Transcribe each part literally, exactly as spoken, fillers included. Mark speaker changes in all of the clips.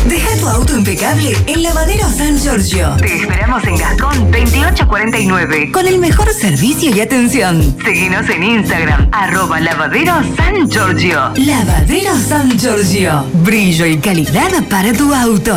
Speaker 1: Deja tu auto impecable en Lavadero San Giorgio. Te esperamos en Gascón veintiocho cuarenta y nueve con el mejor servicio y atención. Seguinos en Instagram, arroba Lavadero San Giorgio. Lavadero San Giorgio. Brillo y calidad para tu auto.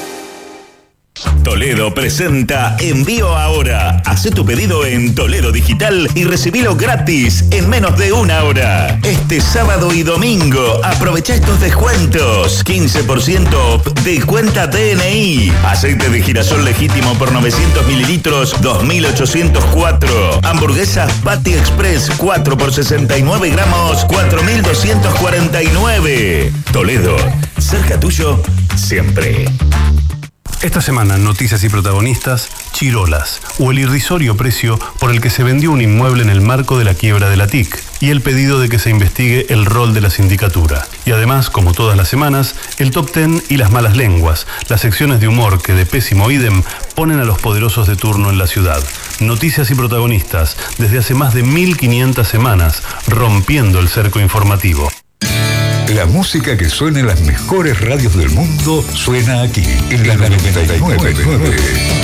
Speaker 2: Toledo presenta Envío Ahora. Hacé tu pedido en Toledo Digital y recibilo gratis en menos de una hora. Este sábado y domingo aprovecha estos descuentos. quince por ciento off de cuenta D N I. Aceite de girasol legítimo por novecientos mililitros, dos mil ochocientos cuatro. Hamburguesas Patty Express cuatro por sesenta y nueve gramos, cuatro mil doscientos cuarenta y nueve. Toledo, cerca tuyo, siempre.
Speaker 3: Esta semana en Noticias y Protagonistas, Chirolas, o el irrisorio precio por el que se vendió un inmueble en el marco de la quiebra de la T I C, y el pedido de que se investigue el rol de la sindicatura. Y además, como todas las semanas, el Top Ten y las malas lenguas, las secciones de humor que de pésimo idem ponen a los poderosos de turno en la ciudad. Noticias y Protagonistas, desde hace más de mil quinientas semanas, rompiendo el cerco informativo.
Speaker 4: La música que suena en las mejores radios del mundo suena aquí, en la noventa y nueve punto nueve.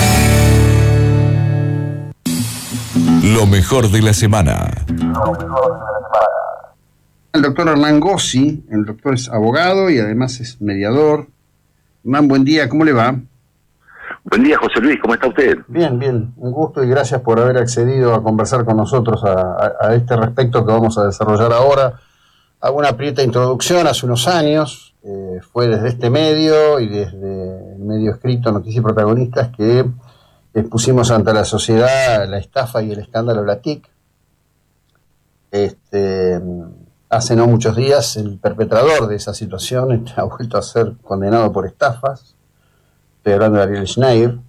Speaker 5: Lo mejor de la semana.
Speaker 6: El doctor Hernán Gossi, el doctor es abogado y además es mediador. Hernán, buen día, ¿cómo le va?
Speaker 7: Buen día, José Luis, ¿cómo está usted?
Speaker 6: Bien, bien, un gusto y gracias por haber accedido a conversar con nosotros a, a, a este respecto que vamos a desarrollar ahora. Hago una prieta introducción hace unos años, eh, fue desde este medio y desde el medio escrito Noticias y Protagonistas que expusimos ante la sociedad la estafa y el escándalo de la T I C. Este, hace no muchos días el perpetrador de esa situación ha vuelto a ser condenado por estafas. Estoy hablando de Ariel Schneider.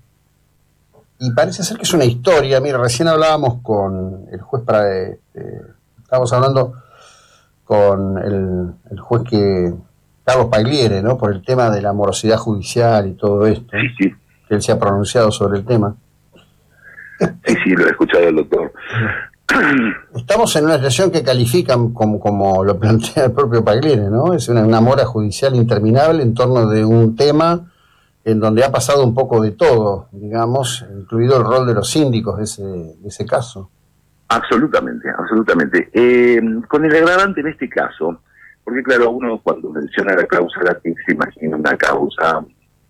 Speaker 6: Y parece ser que es una historia. Mira, recién hablábamos con el juez para... Este, estábamos hablando... con el, el juez que Carlos Pagliere, ¿no? Por el tema de la morosidad judicial y todo esto.
Speaker 7: Sí, sí.
Speaker 6: Que él se ha pronunciado sobre el tema.
Speaker 7: Sí, sí, lo he escuchado el doctor.
Speaker 6: Estamos en una situación que califican como, como lo plantea el propio Pagliere, ¿no? Es una, una mora judicial interminable en torno de un tema en donde ha pasado un poco de todo, digamos, incluido el rol de los síndicos de ese, de ese caso.
Speaker 7: Absolutamente, absolutamente. Eh, con el agravante en este caso, porque claro, uno cuando menciona la causa de la T I C se imagina una causa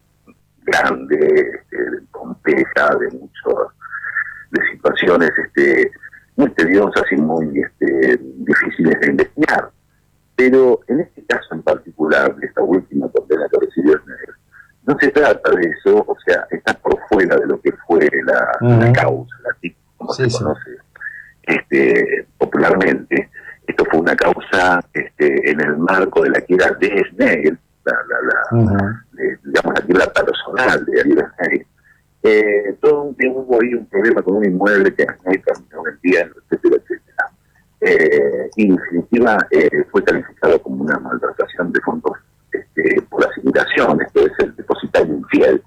Speaker 7: grande, este, compleja, de muchas de situaciones este, muy tediosas y muy este, difíciles de investigar. Pero en este caso en particular, esta última condena que recibió Schneider, no se trata de eso, o sea, está por fuera de lo que fue la, uh-huh. la causa, la T I C, como sí, se sí. conoce. Este, popularmente, esto fue una causa este, en el marco de la quiebra de Schneider, la, la, la, uh-huh. de, digamos, la quiebra personal de Ariel Schneider. Eh, todo un tiempo hubo ahí un problema con un inmueble que Schneider terminó vendiendo, etcétera, etcétera. Eh, y en definitiva eh, fue calificado como una malversación de fondos este, por asignación, esto es el depositario infiel.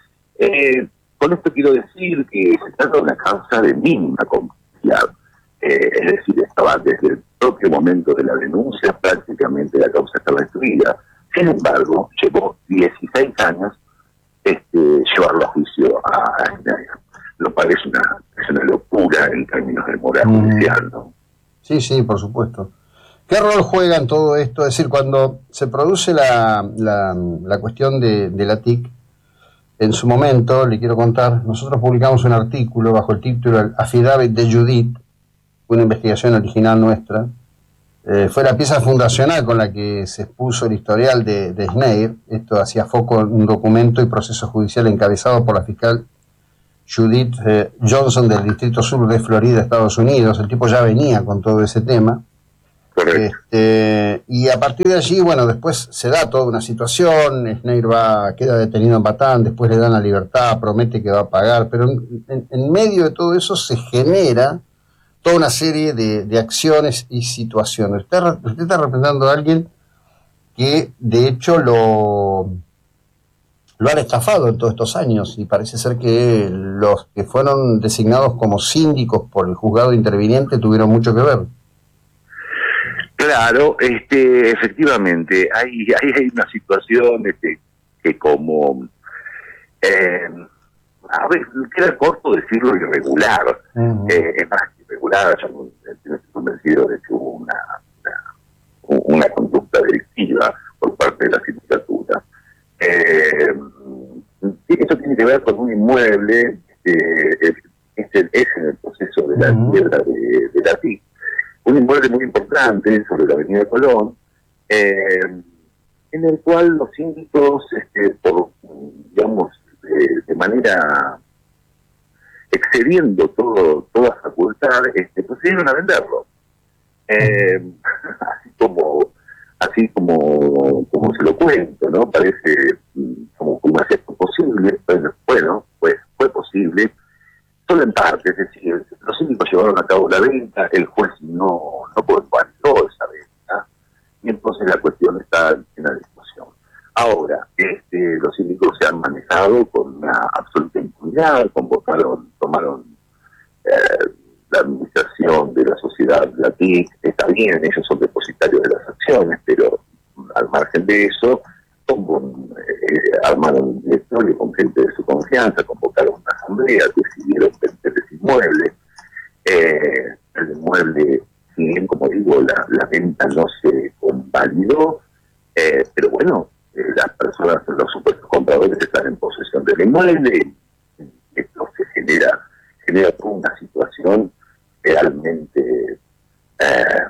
Speaker 7: Eh, con esto quiero decir que se trata de una causa de mínima complejidad. Eh, es decir, estaba desde el propio momento de la denuncia, prácticamente la causa estaba destruida. Sin embargo, llevó dieciséis años este, llevarlo a juicio a Schneider, lo cual es una, es una locura en términos de moral mm. judicial, ¿no?
Speaker 6: Sí, sí, por supuesto. ¿Qué rol juega en todo esto? Es decir, cuando se produce la, la, la cuestión de, de la T I C, en su momento, le quiero contar, nosotros publicamos un artículo bajo el título El Affidavit de Judith, una investigación original nuestra. Eh, fue la pieza fundacional con la que se expuso el historial de, de Schneider. Esto hacía foco en un documento y proceso judicial encabezado por la fiscal Judith eh, Johnson del Distrito Sur de Florida, Estados Unidos. El tipo ya venía con todo ese tema. Este, y a partir de allí, bueno, después se da toda una situación. Schneider va, queda detenido en Batán, después le dan la libertad, promete que va a pagar, pero en, en, en medio de todo eso se genera toda una serie de, de acciones y situaciones. Usted, usted está representando a alguien que de hecho lo, lo han estafado en todos estos años y parece ser que los que fueron designados como síndicos por el juzgado interviniente tuvieron mucho que ver.
Speaker 7: Claro, este, efectivamente, hay, hay, hay una situación este, que como, eh, a ver, queda corto decirlo irregular, uh-huh. eh, es más irregular, yo estoy convencido de que hubo una, una, una conducta delictiva por parte de la sindicatura. Eh, eso tiene que ver con un inmueble, eh, es, es, es en el proceso de la uh-huh. quiebra de, de la T I C, un inmueble muy importante sobre la avenida Colón, eh, en el cual los síndicos, este, por, digamos, de, de manera excediendo todo toda facultad, este, procedieron a venderlo. Eh, así como así como como se lo cuento, ¿no? Parece como, como hacer posible, pero bueno, pues fue posible, solo en parte, es decir, los síndicos llevaron a cabo la venta, el juez no, no validó esa venta, y entonces la cuestión está en la discusión. Ahora, este, los síndicos se han manejado con una absoluta impunidad, convocaron, tomaron eh, la administración de la sociedad, la T I C, está bien, ellos son depositarios de las acciones, pero al margen de eso, como, eh, armaron un directorio con gente de su confianza, convocaron una asamblea, decidieron vender ese inmueble. Eh, el inmueble, si bien, como digo, la, la venta no se convalidó, eh, pero bueno, eh, las personas, los supuestos compradores están en posesión del inmueble, y esto se genera, genera toda una situación realmente eh,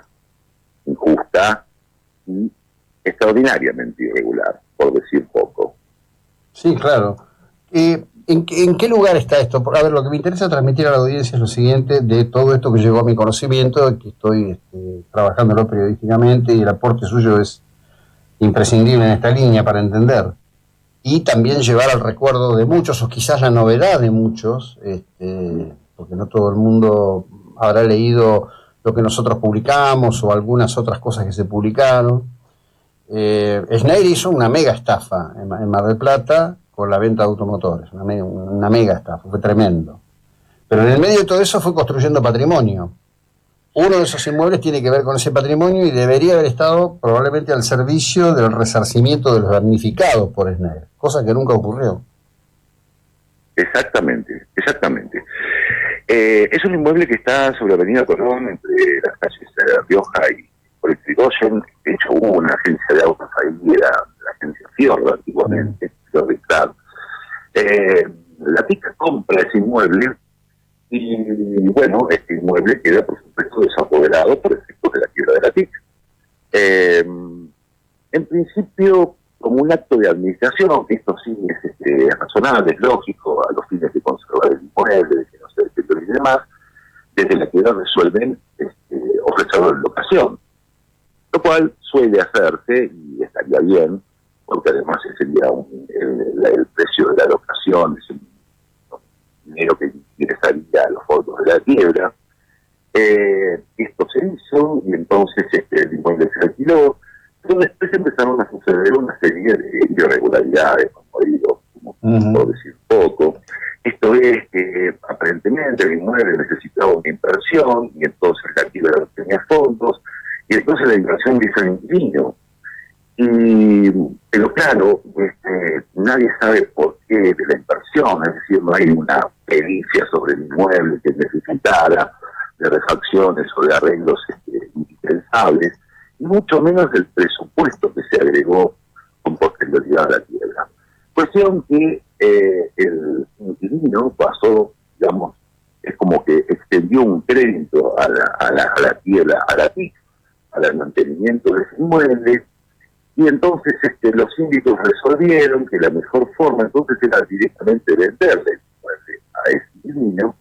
Speaker 7: injusta y extraordinariamente irregular, por decir poco.
Speaker 6: Sí, claro. Eh, ¿en, ¿En qué lugar está esto? A ver, lo que me interesa transmitir a la audiencia es lo siguiente, de todo esto que llegó a mi conocimiento, que estoy este, trabajándolo periodísticamente, y el aporte suyo es imprescindible en esta línea para entender. Y también llevar al recuerdo de muchos, o quizás la novedad de muchos, este, porque no todo el mundo habrá leído lo que nosotros publicamos o algunas otras cosas que se publicaron. Eh, Schneider hizo una mega estafa en, en Mar del Plata con la venta de automotores, una, me, una mega estafa, fue tremendo. Pero en el medio de todo eso fue construyendo patrimonio. Uno de esos inmuebles tiene que ver con ese patrimonio y debería haber estado probablemente al servicio del resarcimiento de los damnificados por Schneider, cosa que nunca ocurrió.
Speaker 7: Exactamente, exactamente. Eh, es un inmueble que está sobre la avenida Colón, entre las calles de Rioja y por el Trigoyen. De hecho, hubo una agencia de autos ahí, era la agencia Fiordo antiguamente, Fiordo y Clark. Eh, la T I C compra ese inmueble y, bueno, este inmueble queda, por supuesto, desapoderado por efectos de la quiebra de la T I C. Eh, en principio, como un acto de administración, esto sí es este, razonable, es lógico, a los fines de conservar el inmueble, de que no se deteriore y demás, desde la quiebra resuelven este, ofrecerlo en locación, lo cual suele hacerse y estaría bien, porque además ese sería un, el, el precio de la locación, es el dinero que ingresaría a los fondos de la quiebra. Eh, esto se hizo y entonces este, el inmueble se alquiló, pero después empezaron a suceder una serie de irregularidades, como digo, como uh-huh. puedo decir poco. Esto es que aparentemente el inmueble necesitaba una inversión y entonces la quiebra no tenía fondos y entonces la inversión hizo el inquilino. Y, pero claro, este, nadie sabe por qué de la inversión, es decir, no hay una pericia sobre el inmueble que necesitara de refacciones o de arreglos este, indispensables, y mucho menos del presupuesto que se agregó con posterioridad a la quiebra. Cuestión que eh, el inquilino pasó, digamos, es como que extendió un crédito a la, a la, a la quiebra, a la T I C, al mantenimiento de ese inmueble, y entonces este, los síndicos resolvieron que la mejor forma entonces era directamente venderle el inmueble a ese inquilino,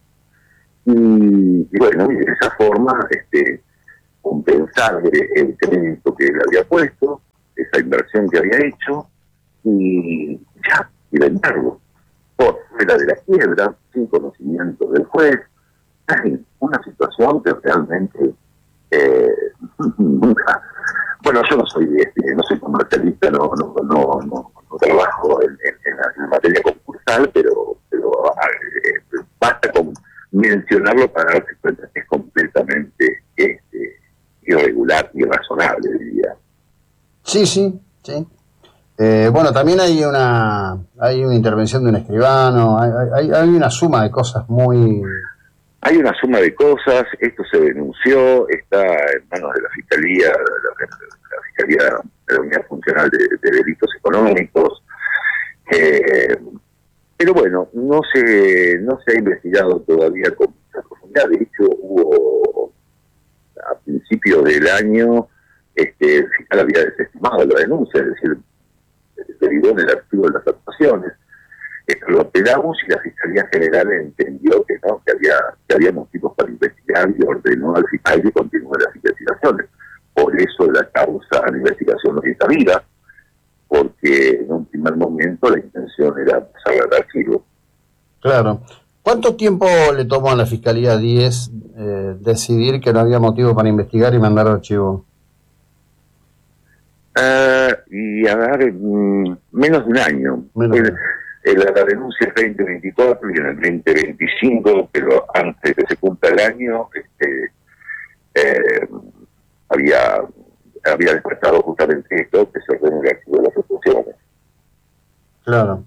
Speaker 7: y, y bueno, y de esa forma este, compensar el crédito que él había puesto, esa inversión que había hecho, y ya, y venderlo por fuera de la quiebra, sin conocimiento del juez. Ay, una situación que realmente eh, nunca. Bueno, yo no soy este, no soy comercialista, no no no no, no trabajo en, en, en, la, en la materia concursal, pero pero eh, basta con mencionarlo para darse cuenta que es completamente este, irregular y irrazonable, diría.
Speaker 6: Sí, sí, sí. Eh, Eh, bueno, también hay una hay una intervención de un escribano, hay, hay, hay una suma de cosas muy...
Speaker 7: Hay una suma de cosas, esto se denunció, está en manos de la Fiscalía, la, la Fiscalía de la Unidad Funcional de, de Delitos Económicos, eh, pero bueno, no se no se ha investigado todavía con mucha profundidad. De hecho, hubo a principios del año, este, el fiscal había desestimado la denuncia, es decir, se derivó en el archivo de las actuaciones. Esto lo apelamos y la Fiscalía General entendió que no, que había, que había motivos para investigar y ordenó al fiscal que continúe las investigaciones. Por eso la causa de la investigación no está viva, porque en un primer momento la intención era pasarla al archivo.
Speaker 6: Claro. ¿Cuánto tiempo le tomó a la Fiscalía diez eh, decidir que no había motivo para investigar y mandar al archivo?
Speaker 7: Uh, y a ver, mm, menos de un año.
Speaker 6: Menos
Speaker 7: el, el, la denuncia es veinte veinticuatro y en el veinte veinticinco, pero antes de que se cumpla el año, este, eh, había había despertado justamente esto, que se ordenó el archivo de las actuaciones.
Speaker 6: Claro.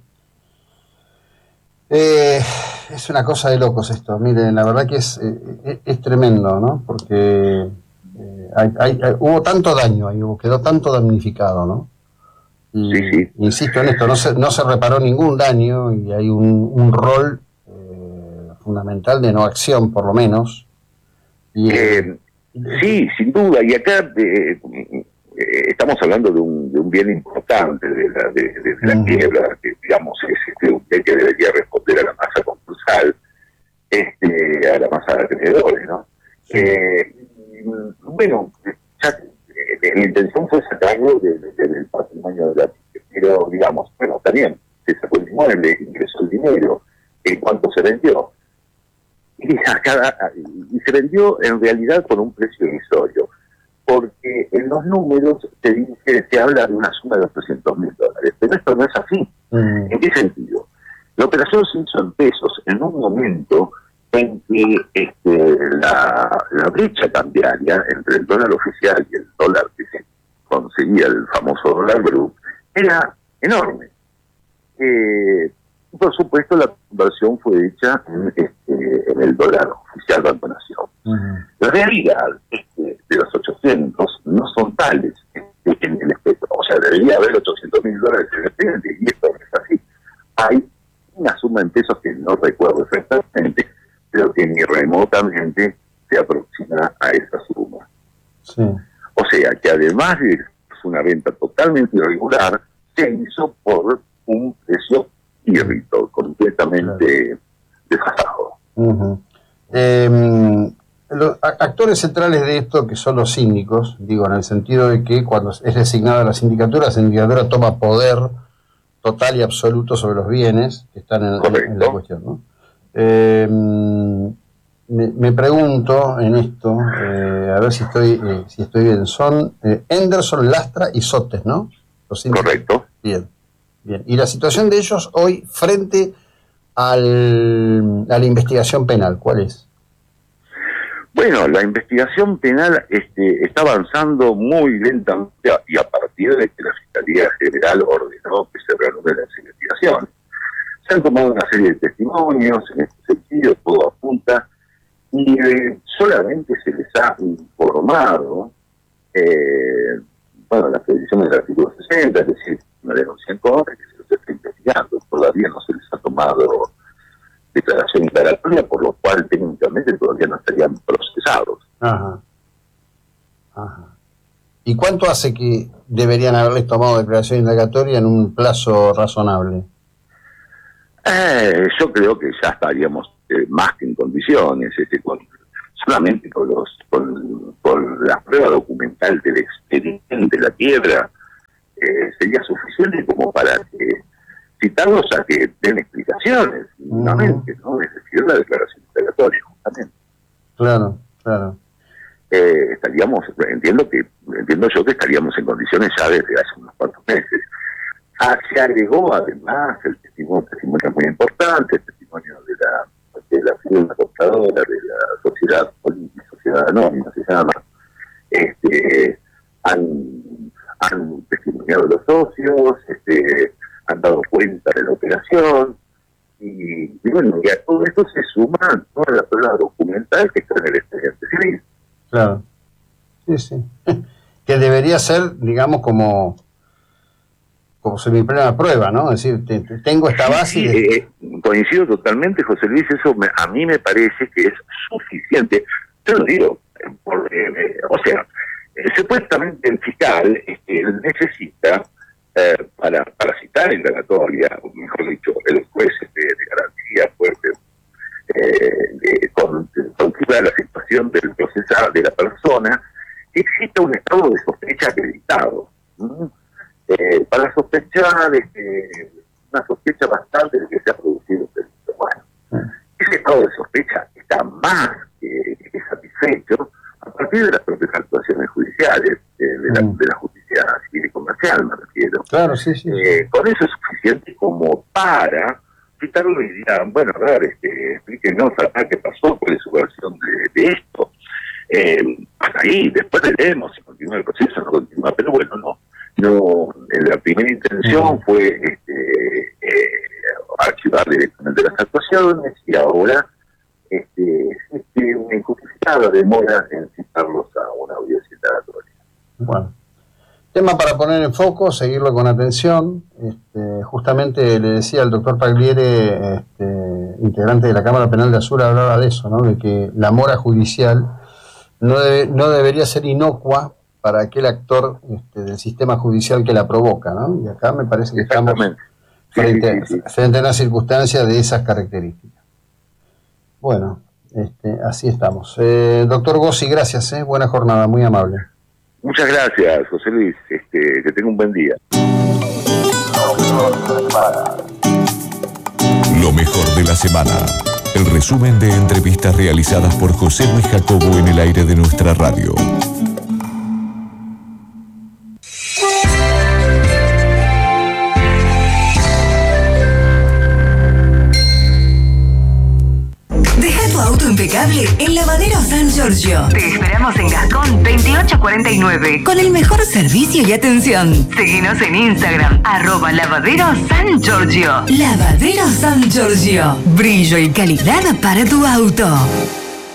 Speaker 6: Eh, es una cosa de locos esto. Miren, la verdad que es, eh, es tremendo, ¿no? Porque eh, hay, hay, hay, hubo tanto daño ahí, hubo, quedó tanto damnificado, ¿no? Y,
Speaker 7: sí, sí.
Speaker 6: Insisto en esto, no se, no se reparó ningún daño y hay un, un rol eh, fundamental de no acción, por lo menos. Y,
Speaker 7: eh, sí, sin duda. Y acá eh, eh, estamos hablando de un, de un bien importante de la, de, de la uh-huh. quiebra, que digamos es este, un bien que debería responder a la masa concursal, este, a la masa de acreedores, ¿no? Sí. Eh, bueno, ya, eh, la intención fue sacarlo del de, de, de patrimonio de la quiebra, pero digamos, bueno, también se sacó el inmueble, ingresó el dinero, en cuanto se vendió. Y, cada, y se vendió en realidad con un precio irrisorio, porque en los números se dice, se habla de una suma de ochocientos mil dólares, pero esto no es así. Mm. ¿En qué sentido? La operación se hizo en pesos en un momento en que este, la, la brecha cambiaria entre el dólar oficial y el dólar que se conseguía, el famoso dólar brut, era enorme. Eh, por supuesto, la conversión fue hecha en, este, en el dólar oficial Banco Nación. Uh-huh. La realidad es que de los ochocientos no son tales este, en el espectro. O sea, debería haber ochocientos mil dólares en el expediente, y esto no es así. Hay una suma en pesos que no recuerdo exactamente, pero que ni remotamente se aproxima a esa suma. Sí. O sea, que además de una venta totalmente irregular, se hizo por un precio irrito, completamente desfasado.
Speaker 6: Uh-huh. Eh, los actores centrales de esto, que son los síndicos, digo, en el sentido de que cuando es designada la sindicatura, la sindicatura toma poder total y absoluto sobre los bienes que están en, en, en la cuestión, ¿no? Eh, me, me pregunto en esto, eh, a ver si estoy eh, si estoy bien, son eh, Henderson, Lastra y Sotes, ¿no? Los síndicos.
Speaker 7: Correcto.
Speaker 6: Bien. Bien, y la situación de ellos hoy frente al, a la investigación penal, ¿cuál es?
Speaker 7: Bueno, la investigación penal este, está avanzando muy lentamente y a partir de que la Fiscalía General ordenó que se reanuden las investigaciones. Se han tomado una serie de testimonios en este sentido, todo apunta, y eh, solamente se les ha informado, eh, bueno, las previsiones del artículo sesenta, es decir, una denuncia en contra que se los está investigando, todavía no se les ha tomado declaración indagatoria, por lo cual técnicamente todavía no estarían procesados.
Speaker 6: Ajá. Ajá. ¿Y cuánto hace que deberían haberles tomado declaración indagatoria en un plazo razonable?
Speaker 7: Eh, yo creo que ya estaríamos eh, más que en condiciones, este, con, solamente con los con, con la prueba documental del expediente de la quiebra, eh, sería suficiente como para que citarlos a que den explicaciones, mínimamente, uh-huh. ¿no? Es decir, la declaración indagatoria, justamente.
Speaker 6: Claro, claro.
Speaker 7: Eh, estaríamos, entiendo que entiendo yo que estaríamos en condiciones ya desde hace unos cuantos meses. Ah, se agregó además el testimonio, testimonio muy importante, el testimonio de la de la firma compradora de la sociedad política, sociedad anónima se llama, este han, han testimoniado los socios, este, han dado cuenta de la operación, y, y bueno, y a todo esto se suma toda la prueba documental que está en el expediente civil.
Speaker 6: Claro. Sí, sí. Que debería ser, digamos, como, como semiplena prueba, ¿no? Es decir, te, te tengo esta base.
Speaker 7: Sí,
Speaker 6: y de...
Speaker 7: eh, coincido totalmente, José Luis, eso me, a mí me parece que es suficiente. Yo lo digo, por, eh, o sea, eh, supuestamente el fiscal este, necesita, eh, para, para citar en indagatoria, o mejor dicho, el juez este, de garantía fuerte, eh, de, con, con la situación del procesado de la persona, existe un estado de sospecha acreditado. ¿Mm? Eh, para sospechar, este, una sospecha bastante de que se ha producido un delito. Bueno, ese estado de sospecha está más que, que satisfecho a partir de las propias actuaciones judiciales, eh, de, la, de la justicia civil y comercial, me refiero.
Speaker 6: Claro, sí, sí.
Speaker 7: Eh, con eso es suficiente como para citarlo y dirán, bueno, a ver, este, explíquenos acá qué pasó, cuál es su versión de, de esto. Eh, hasta ahí, después veremos si continúa el proceso o no continúa, pero bueno, no. No, la primera intención uh-huh. fue este, eh, archivar directamente las actuaciones y ahora este, este, una injustificada demora en citarlos a una audiencia indagatoria.
Speaker 6: Bueno, tema para poner en foco, seguirlo con atención. Este, justamente le decía al doctor Pagliere, este, integrante de la Cámara Penal de Azul, hablaba de eso, ¿no? De que la mora judicial no, debe, no debería ser inocua para aquel actor este, del sistema judicial que la provoca, ¿no? Y acá me parece que estamos frente, sí, sí, sí. frente a una circunstancia de esas características. Bueno, este, así estamos. Eh, doctor Gossi, gracias, ¿eh? Buena jornada, muy amable.
Speaker 7: Muchas gracias, José Luis, este, que tenga un buen día.
Speaker 5: Lo mejor de la semana. El resumen de entrevistas realizadas por José Luis Jacobo en el aire de nuestra radio.
Speaker 1: Impecable en Lavadero San Giorgio. Te esperamos en Gascón veintiocho cuarenta y nueve con el mejor servicio y atención. Síguenos en Instagram, arroba Lavadero San Giorgio. Lavadero San Giorgio. Brillo y calidad para tu auto.